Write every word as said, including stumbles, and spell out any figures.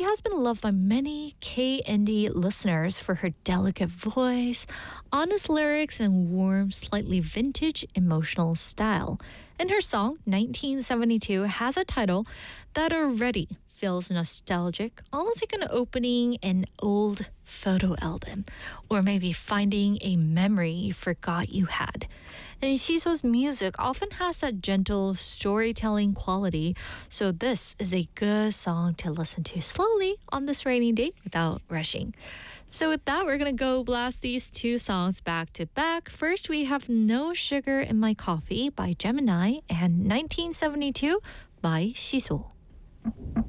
has been loved by many K-indie listeners for her delicate voice, honest lyrics, and warm, slightly vintage emotional style. And her song, nineteen seventy-two, has a title that already feels nostalgic, almost like an opening an old photo album, or maybe finding a memory you forgot you had. And Shiso's music often has that gentle storytelling quality, so this is a good song to listen to slowly on this rainy day without rushing. So with that, we're going to go blast these two songs back to back. First, we have No Sugar in My Coffee by Gemini and nineteen seventy-two by Shiso.